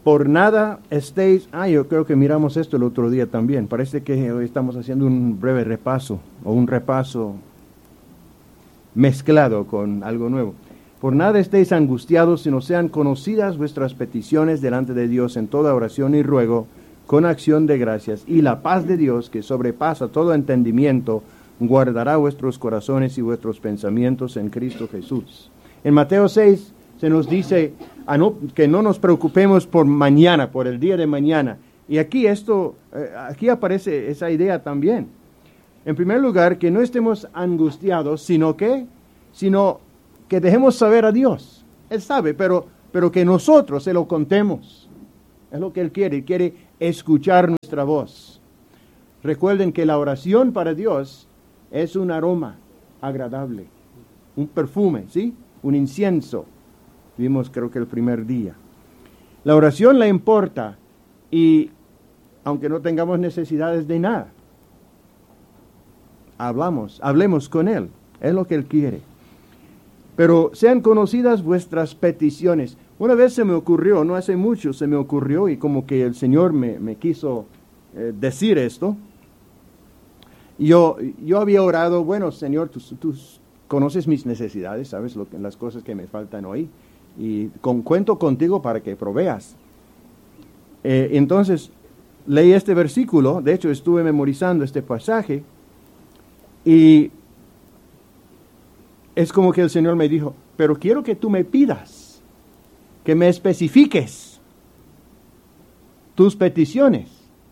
por nada estéis... yo creo que miramos esto el otro día también. Parece que hoy estamos haciendo un breve repaso, o un repaso mezclado con algo nuevo. Por nada estéis angustiados, sino sean conocidas vuestras peticiones delante de Dios en toda oración y ruego, con acción de gracias. Y la paz de Dios, que sobrepasa todo entendimiento, guardará vuestros corazones y vuestros pensamientos en Cristo Jesús. En Mateo 6 se nos dice que no nos preocupemos por mañana, por el día de mañana. Y aquí aquí aparece esa idea también. En primer lugar, que no estemos angustiados, sino que dejemos saber a Dios. Él sabe, pero que nosotros se lo contemos. Es lo que Él quiere escuchar nuestra voz. Recuerden que la oración para Dios es un aroma agradable, un perfume, ¿sí? Un incienso. Vimos creo que el primer día. La oración le importa y aunque no tengamos necesidades de nada, hablemos con Él. Es lo que Él quiere. Pero sean conocidas vuestras peticiones. Una vez se me ocurrió, no hace mucho se me ocurrió y como que el Señor me quiso decir esto. Yo había orado, bueno Señor, tú conoces mis necesidades, sabes las cosas que me faltan hoy. Y cuento contigo para que proveas. Entonces, leí este versículo, de hecho estuve memorizando este pasaje, y es como que el Señor me dijo, pero quiero que tú me pidas, que me especifiques tus peticiones,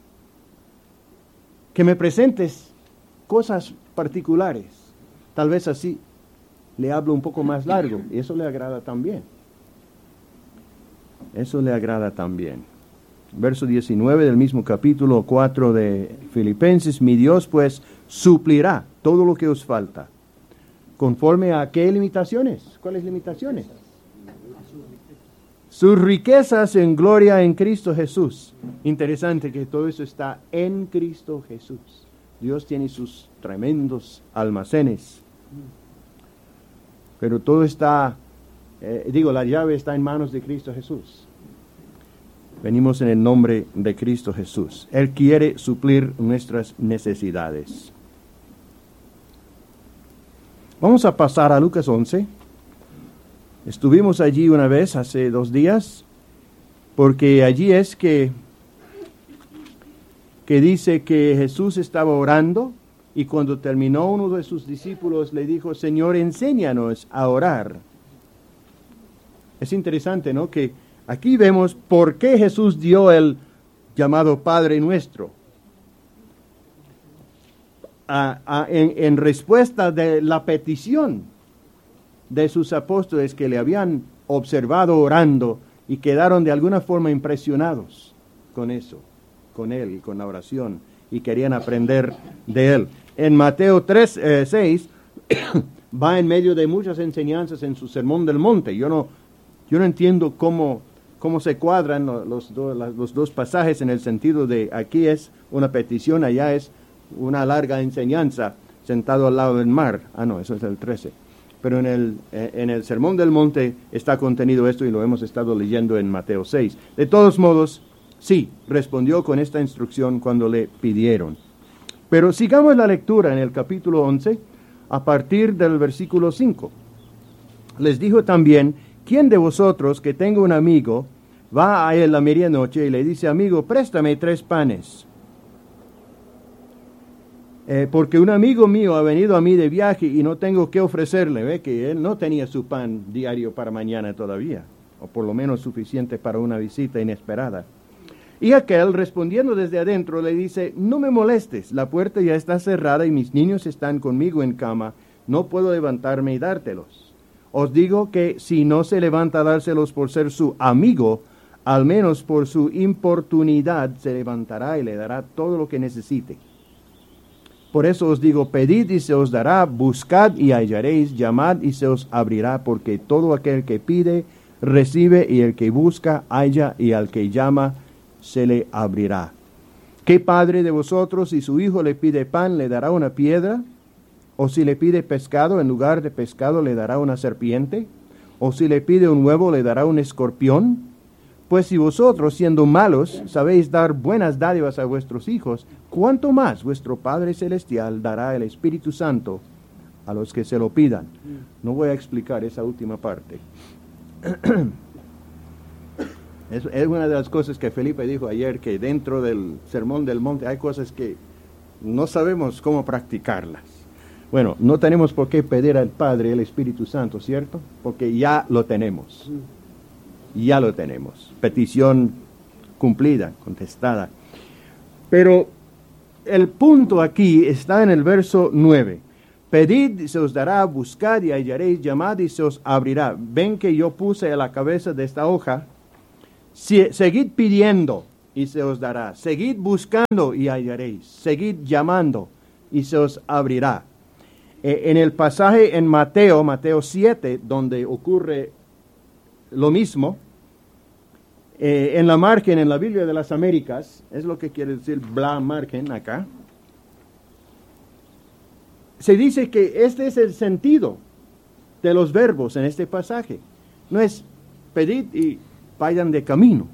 que me presentes cosas particulares. Tal vez así le hablo un poco más largo, y eso le agrada también. Eso le agrada también. Verso 19 del mismo capítulo 4 de Filipenses. Mi Dios pues suplirá todo lo que os falta. ¿Conforme a qué limitaciones? ¿Cuáles limitaciones? Sus riquezas en gloria en Cristo Jesús. Interesante que todo eso está en Cristo Jesús. Dios tiene sus tremendos almacenes. Pero todo está... la llave está en manos de Cristo Jesús. Venimos en el nombre de Cristo Jesús. Él quiere suplir nuestras necesidades. Vamos a pasar a Lucas 11. Estuvimos allí una vez hace 2 días, porque allí es que dice que Jesús estaba orando y cuando terminó uno de sus discípulos le dijo, Señor, enséñanos a orar. Es interesante, ¿no? Que aquí vemos por qué Jesús dio el llamado Padre Nuestro. En respuesta de la petición de sus apóstoles que le habían observado orando y quedaron de alguna forma impresionados con eso, con Él y con la oración y querían aprender de Él. En Mateo 6 va en medio de muchas enseñanzas en su Sermón del Monte. Yo no entiendo cómo se cuadran los dos pasajes en el sentido de aquí es una petición, allá es una larga enseñanza sentado al lado del mar. No, eso es el 13. Pero en el Sermón del Monte está contenido esto y lo hemos estado leyendo en Mateo 6. De todos modos, sí, respondió con esta instrucción cuando le pidieron. Pero sigamos la lectura en el capítulo 11 a partir del versículo 5. Les dijo también, ¿quién de vosotros que tenga un amigo va a él a medianoche y le dice, amigo, préstame 3 panes? Porque un amigo mío ha venido a mí de viaje y no tengo qué ofrecerle. Ve que él no tenía su pan diario para mañana todavía, o por lo menos suficiente para una visita inesperada. Y aquel, respondiendo desde adentro, le dice, no me molestes, la puerta ya está cerrada y mis niños están conmigo en cama, no puedo levantarme y dártelos. Os digo que si no se levanta a dárselos por ser su amigo, al menos por su importunidad se levantará y le dará todo lo que necesite. Por eso os digo, pedid y se os dará, buscad y hallaréis, llamad y se os abrirá, porque todo aquel que pide, recibe, y el que busca, halla, y al que llama, se le abrirá. ¿Qué padre de vosotros, si su hijo le pide pan, le dará una piedra? ¿O si le pide pescado, en lugar de pescado le dará una serpiente? ¿O si le pide un huevo, le dará un escorpión? Pues si vosotros, siendo malos, sabéis dar buenas dádivas a vuestros hijos, ¿cuánto más vuestro Padre Celestial dará el Espíritu Santo a los que se lo pidan? No voy a explicar esa última parte. Es una de las cosas que Felipe dijo ayer, que dentro del Sermón del Monte hay cosas que no sabemos cómo practicarlas. Bueno, no tenemos por qué pedir al Padre el Espíritu Santo, ¿cierto? Porque ya lo tenemos. Ya lo tenemos. Petición cumplida, contestada. Pero el punto aquí está en el verso 9. Pedid y se os dará, buscad y hallaréis, llamad y se os abrirá. Ven que yo puse a la cabeza de esta hoja, seguid pidiendo y se os dará. Seguid buscando y hallaréis. Seguid llamando y se os abrirá. En el pasaje en Mateo 7, donde ocurre lo mismo, en la margen, en la Biblia de las Américas, es lo que quiere decir bla margen acá, se dice que este es el sentido de los verbos en este pasaje. No es pedid y vayan de camino.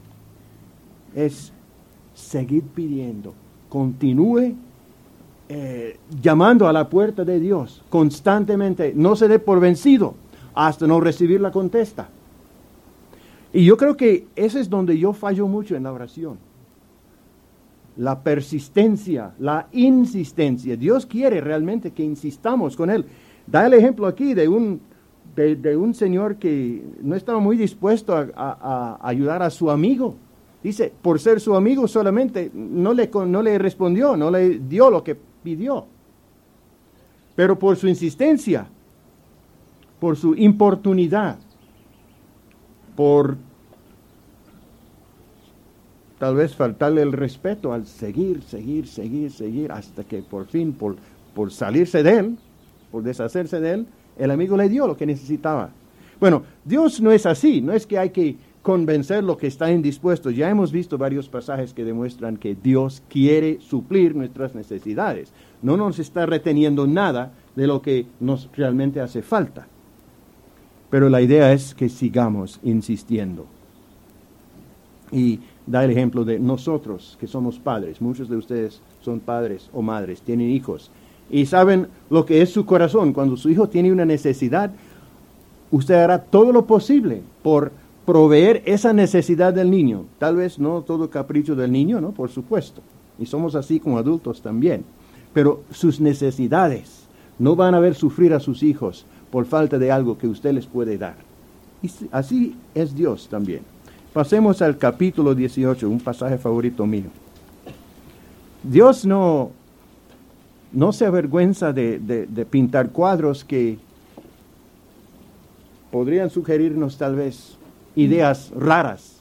Es seguir pidiendo, continúe llamando a la puerta de Dios constantemente, no se dé por vencido hasta no recibir la contesta. Y yo creo que ese es donde yo fallo mucho en la oración. La persistencia, la insistencia. Dios quiere realmente que insistamos con Él. Da el ejemplo aquí de un señor que no estaba muy dispuesto a ayudar a su amigo. Dice, por ser su amigo solamente no le respondió, no le dio lo que pidió. Pero por su insistencia, por su importunidad, por tal vez faltarle el respeto al seguir, hasta que por fin, por salirse de él, por deshacerse de él, el amigo le dio lo que necesitaba. Bueno, Dios no es así, no es que hay que convencer lo que está indispuesto. Ya hemos visto varios pasajes que demuestran que Dios quiere suplir nuestras necesidades. No nos está reteniendo nada de lo que nos realmente hace falta. Pero la idea es que sigamos insistiendo. Y da el ejemplo de nosotros, que somos padres. Muchos de ustedes son padres o madres, tienen hijos. Y saben lo que es su corazón. Cuando su hijo tiene una necesidad, usted hará todo lo posible por proveer esa necesidad del niño. Tal vez no todo capricho del niño, ¿no? Por supuesto. Y somos así como adultos también. Pero sus necesidades no van a ver sufrir a sus hijos por falta de algo que usted les puede dar. Y así es Dios también. Pasemos al capítulo 18, un pasaje favorito mío. Dios no se avergüenza de pintar cuadros que podrían sugerirnos tal vez ideas raras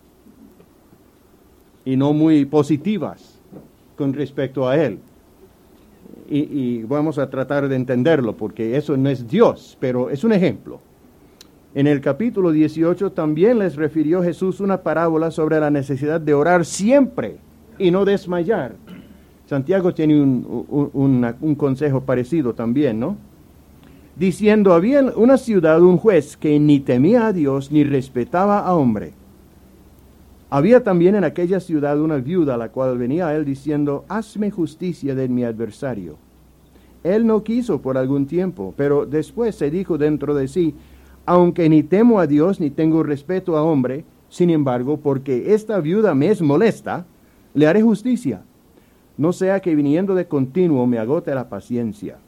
y no muy positivas con respecto a Él. Y vamos a tratar de entenderlo, porque eso no es Dios, pero es un ejemplo. En el capítulo 18 también les refirió Jesús una parábola sobre la necesidad de orar siempre y no desmayar. Santiago tiene un consejo parecido también, ¿no? Diciendo, había en una ciudad un juez que ni temía a Dios ni respetaba a hombre. Había también en aquella ciudad una viuda a la cual venía a él diciendo, hazme justicia de mi adversario. Él no quiso por algún tiempo, pero después se dijo dentro de sí, aunque ni temo a Dios ni tengo respeto a hombre, sin embargo, porque esta viuda me es molesta, le haré justicia, no sea que viniendo de continuo me agote la paciencia.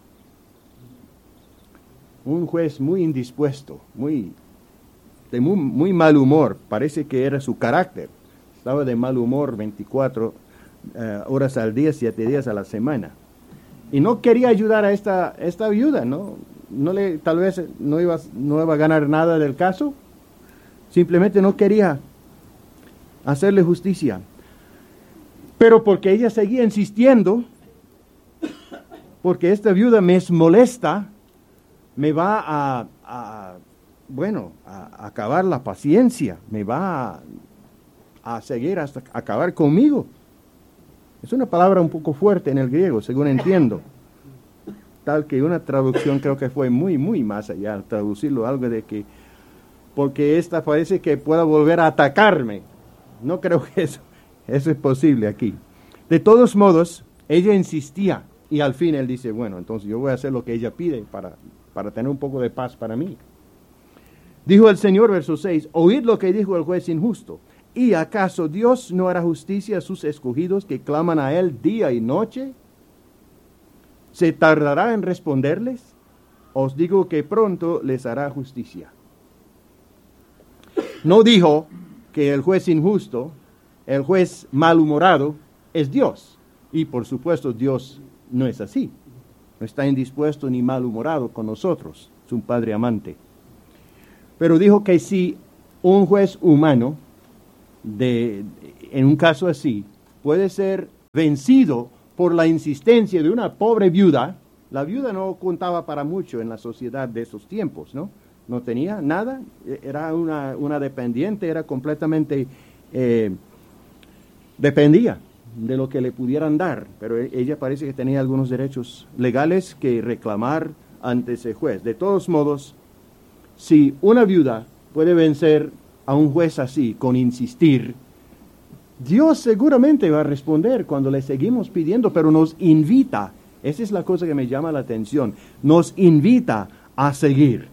Un juez muy indispuesto, de muy mal humor, parece que era su carácter. Estaba de mal humor 24 horas al día, 7 días a la semana. Y no quería ayudar a esta viuda, ¿no? Tal vez no iba a ganar nada del caso. Simplemente no quería hacerle justicia. Pero porque ella seguía insistiendo, porque esta viuda me es molesta, me va a acabar la paciencia, me va a seguir hasta acabar conmigo. Es una palabra un poco fuerte en el griego, según entiendo. Tal que una traducción creo que fue muy más allá, traducirlo algo de que porque esta parece que pueda volver a atacarme. No creo que eso es posible aquí. De todos modos, ella insistía y al fin él dice, bueno, entonces yo voy a hacer lo que ella pide para tener un poco de paz para mí. Dijo el Señor, verso 6, oíd lo que dijo el juez injusto. ¿Y acaso Dios no hará justicia a sus escogidos que claman a Él día y noche? ¿Se tardará en responderles? Os digo que pronto les hará justicia. No dijo que el juez injusto, el juez malhumorado, es Dios. Y por supuesto Dios no es así. No está indispuesto ni malhumorado con nosotros. Es un Padre amante. Pero dijo que si un juez humano, en un caso así, puede ser vencido por la insistencia de una pobre viuda. La viuda no contaba para mucho en la sociedad de esos tiempos, ¿no? No tenía nada, era una dependiente, era completamente, dependía de lo que le pudieran dar, pero ella parece que tenía algunos derechos legales que reclamar ante ese juez. De todos modos, si una viuda puede vencer a un juez así, con insistir, Dios seguramente va a responder cuando le seguimos pidiendo, pero nos invita, esa es la cosa que me llama la atención, nos invita a seguir,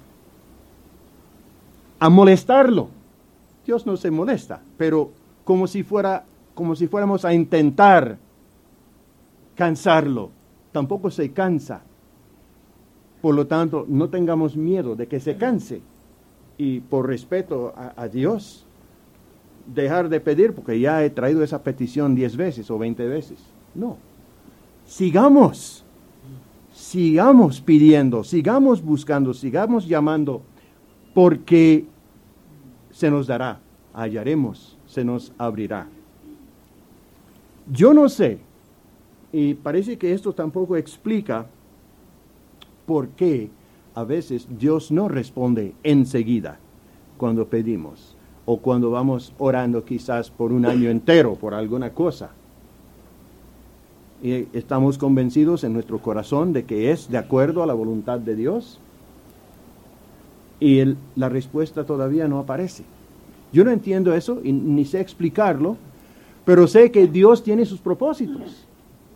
a molestarlo. Dios no se molesta, pero como si fuéramos a intentar cansarlo, tampoco se cansa. Por lo tanto, no tengamos miedo de que se canse. Y por respeto a Dios, dejar de pedir porque ya he traído esa petición 10 veces o 20 veces. No. Sigamos pidiendo, sigamos buscando, sigamos llamando, porque se nos dará, hallaremos, se nos abrirá. Yo no sé, y parece que esto tampoco explica por qué a veces Dios no responde enseguida cuando pedimos, o cuando vamos orando quizás por un año entero por alguna cosa. Y estamos convencidos en nuestro corazón de que es de acuerdo a la voluntad de Dios, y la respuesta todavía no aparece. Yo no entiendo eso y ni sé explicarlo, pero sé que Dios tiene sus propósitos.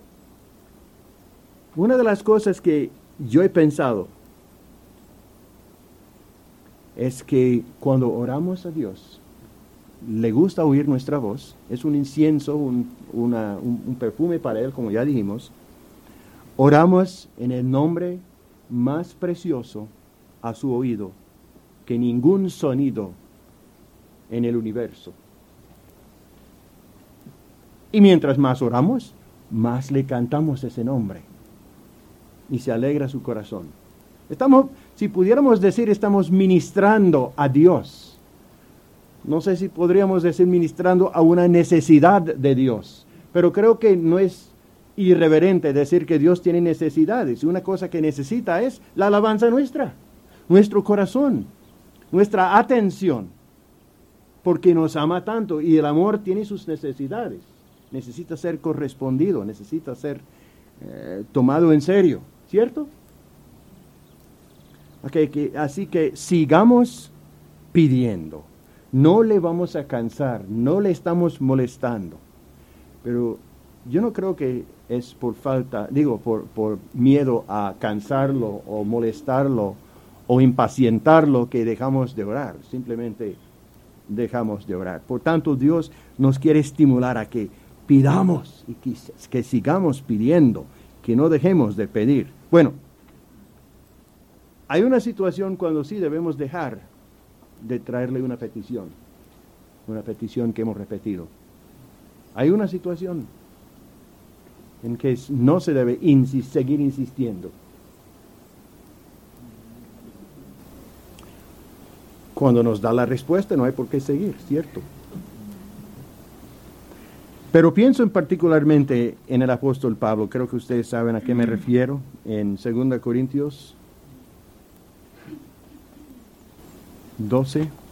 Una de las cosas que yo he pensado es que cuando oramos a Dios, le gusta oír nuestra voz, es un incienso, un perfume para Él, como ya dijimos. Oramos en el nombre más precioso a su oído que ningún sonido en el universo. Y mientras más oramos, más le cantamos ese nombre. Y se alegra su corazón. Si pudiéramos decir, estamos ministrando a Dios. No sé si podríamos decir ministrando a una necesidad de Dios. Pero creo que no es irreverente decir que Dios tiene necesidades. Una cosa que necesita es la alabanza nuestra, nuestro corazón, nuestra atención. Porque nos ama tanto y el amor tiene sus necesidades. Necesita ser correspondido, necesita ser tomado en serio, ¿cierto? Así que sigamos pidiendo. No le vamos a cansar, no le estamos molestando. Pero yo no creo que es por miedo a cansarlo o molestarlo o impacientarlo que dejamos de orar. Simplemente dejamos de orar. Por tanto, Dios nos quiere estimular a que pidamos y que sigamos pidiendo, que no dejemos de pedir. Bueno, hay una situación cuando sí debemos dejar de traerle una petición que hemos repetido. Hay una situación en que no se debe seguir insistiendo. Cuando nos da la respuesta no hay por qué seguir, ¿cierto? Pero pienso particularmente en el apóstol Pablo. Creo que ustedes saben a qué me refiero. En 2 Corintios 12.